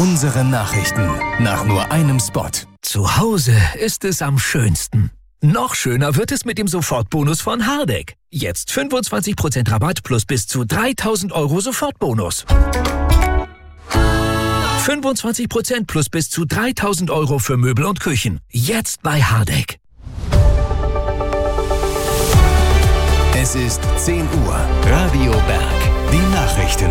Unsere Nachrichten nach nur einem Spot. Zu Hause ist es am schönsten. Noch schöner wird es mit dem Sofortbonus von Hardegg. Jetzt 25% Rabatt plus bis zu 3.000 € Sofortbonus. 25% plus bis zu 3.000 € für Möbel und Küchen. Jetzt bei Hardegg. Es ist 10 Uhr. Radio Berg. Die Nachrichten.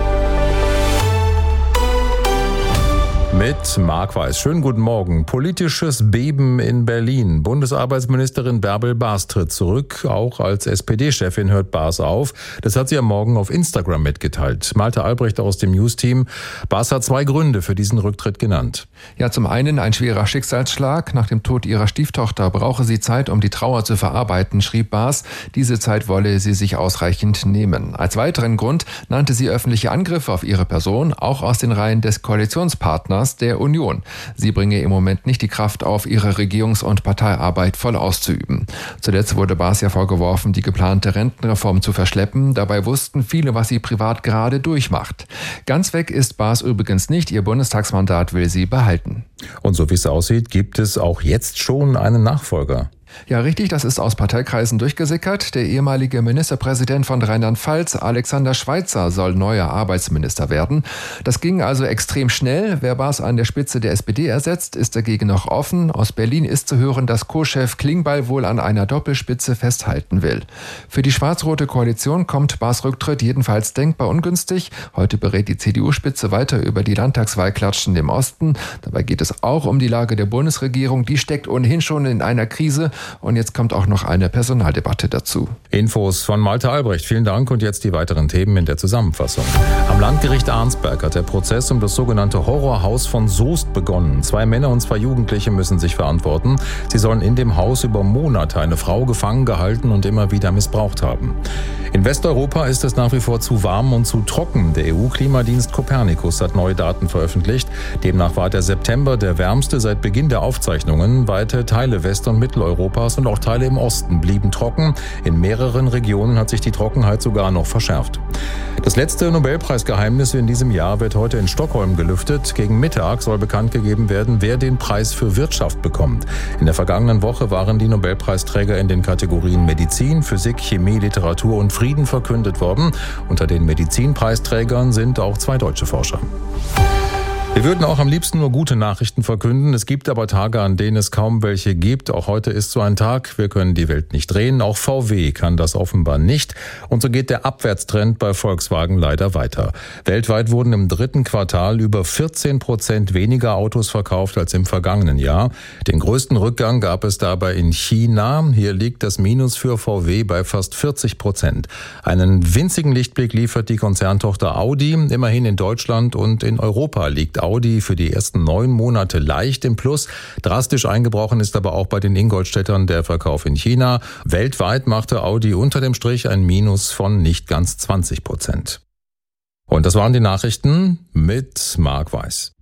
Mit Marc Weiß. Schönen guten Morgen. Politisches Beben in Berlin. Bundesarbeitsministerin Bärbel Baas tritt zurück. Auch als SPD-Chefin hört Baas auf. Das hat sie am Morgen auf Instagram mitgeteilt. Malte Albrecht aus dem News-Team. Baas hat 2 Gründe für diesen Rücktritt genannt. Ja, zum einen ein schwerer Schicksalsschlag. Nach dem Tod ihrer Stieftochter brauche sie Zeit, um die Trauer zu verarbeiten, schrieb Baas. Diese Zeit wolle sie sich ausreichend nehmen. Als weiteren Grund nannte sie öffentliche Angriffe auf ihre Person, auch aus den Reihen des Koalitionspartners der Union. Sie bringe im Moment nicht die Kraft auf, ihre Regierungs- und Parteiarbeit voll auszuüben. Zuletzt wurde Baas ja vorgeworfen, die geplante Rentenreform zu verschleppen. Dabei wussten viele, was sie privat gerade durchmacht. Ganz weg ist Baas übrigens nicht. Ihr Bundestagsmandat will sie behalten. Und so wie es aussieht, gibt es auch jetzt schon einen Nachfolger. Ja, richtig, das ist aus Parteikreisen durchgesickert. Der ehemalige Ministerpräsident von Rheinland-Pfalz, Alexander Schweitzer, soll neuer Arbeitsminister werden. Das ging also extrem schnell. Wer Baas an der Spitze der SPD ersetzt, ist dagegen noch offen. Aus Berlin ist zu hören, dass Co-Chef Klingbeil wohl an einer Doppelspitze festhalten will. Für die schwarz-rote Koalition kommt Baas Rücktritt jedenfalls denkbar ungünstig. Heute berät die CDU-Spitze weiter über die Landtagswahlklatschen im Osten. Dabei geht es auch um die Lage der Bundesregierung. Die steckt ohnehin schon in einer Krise. Und jetzt kommt auch noch eine Personaldebatte dazu. Infos von Malte Albrecht. Vielen Dank und jetzt die weiteren Themen in der Zusammenfassung. Am Landgericht Arnsberg hat der Prozess um das sogenannte Horrorhaus von Soest begonnen. 2 Männer und 2 Jugendliche müssen sich verantworten. Sie sollen in dem Haus über Monate eine Frau gefangen gehalten und immer wieder missbraucht haben. In Westeuropa ist es nach wie vor zu warm und zu trocken. Der EU-Klimadienst Copernicus hat neue Daten veröffentlicht. Demnach war der September der wärmste seit Beginn der Aufzeichnungen. Weite Teile West- und Mitteleuropas und auch Teile im Osten blieben trocken. In mehreren Regionen hat sich die Trockenheit sogar noch verschärft. Das letzte Nobelpreisgeheimnis in diesem Jahr wird heute in Stockholm gelüftet. Gegen Mittag soll bekannt gegeben werden, wer den Preis für Wirtschaft bekommt. In der vergangenen Woche waren die Nobelpreisträger in den Kategorien Medizin, Physik, Chemie, Literatur und Frieden verkündet worden. Unter den Medizinpreisträgern sind auch 2 deutsche Forscher. Wir würden auch am liebsten nur gute Nachrichten verkünden. Es gibt aber Tage, an denen es kaum welche gibt. Auch heute ist so ein Tag. Wir können die Welt nicht drehen. Auch VW kann das offenbar nicht. Und so geht der Abwärtstrend bei Volkswagen leider weiter. Weltweit wurden im 3. Quartal über 14% weniger Autos verkauft als im vergangenen Jahr. Den größten Rückgang gab es dabei in China. Hier liegt das Minus für VW bei fast 40%. Einen winzigen Lichtblick liefert die Konzerntochter Audi. Immerhin in Deutschland und in Europa liegt Audi für die ersten 9 Monate leicht im Plus. Drastisch eingebrochen ist aber auch bei den Ingolstädtern der Verkauf in China. Weltweit machte Audi unter dem Strich ein Minus von nicht ganz 20%. Und das waren die Nachrichten mit Marc Weiß.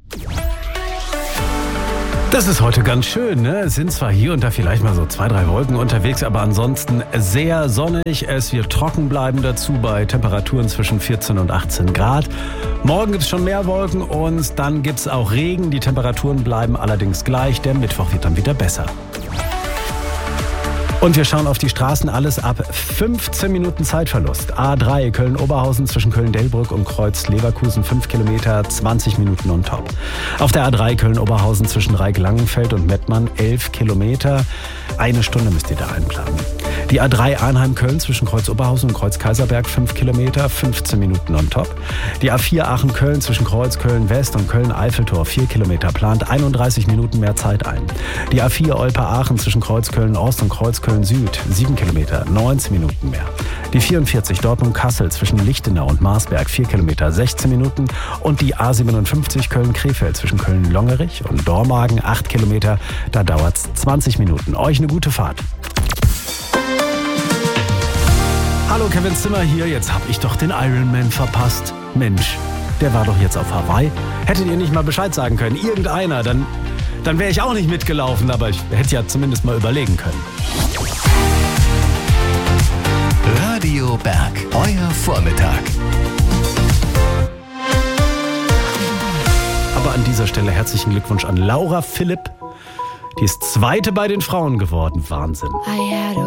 Das ist heute ganz schön, ne? Es sind zwar hier und da vielleicht mal so 2, 3 Wolken unterwegs, aber ansonsten sehr sonnig. Es wird trocken bleiben dazu bei Temperaturen zwischen 14 und 18 Grad. Morgen gibt es schon mehr Wolken und dann gibt es auch Regen. Die Temperaturen bleiben allerdings gleich. Der Mittwoch wird dann wieder besser. Und wir schauen auf die Straßen, alles ab 15 Minuten Zeitverlust. A3 Köln-Oberhausen zwischen Köln-Delbrück und Kreuz-Leverkusen 5 Kilometer, 20 Minuten on top. Auf der A3 Köln-Oberhausen zwischen Reik-Langenfeld und Mettmann 11 Kilometer, 1 Stunde müsst ihr da einplanen. Die A3 Arnheim-Köln zwischen Kreuz-Oberhausen und Kreuz-Kaiserberg 5 Kilometer, 15 Minuten on top. Die A4 Aachen-Köln zwischen Kreuz-Köln-West und Köln-Eiffeltor 4 Kilometer, plant 31 Minuten mehr Zeit ein. Die A4 Olpe-Aachen zwischen Kreuz-Köln-Ost und Kreuz-Köln-Süd 7 Kilometer, 19 Minuten mehr. Die 44 Dortmund-Kassel zwischen Lichtenau und Marsberg 4 Kilometer, 16 Minuten. Und die A57 Köln-Krefeld zwischen Köln-Longerich und Dormagen 8 Kilometer, da dauert es 20 Minuten. Euch eine gute Fahrt. Hallo, Kevin Zimmer hier. Jetzt hab ich doch den Ironman verpasst. Mensch, der war doch jetzt auf Hawaii. Hättet ihr nicht mal Bescheid sagen können? Irgendeiner, dann wäre ich auch nicht mitgelaufen, aber ich hätte ja zumindest mal überlegen können. Radio Berg, euer Vormittag. Aber an dieser Stelle herzlichen Glückwunsch an Laura Philipp. Die ist Zweite bei den Frauen geworden. Wahnsinn. I had a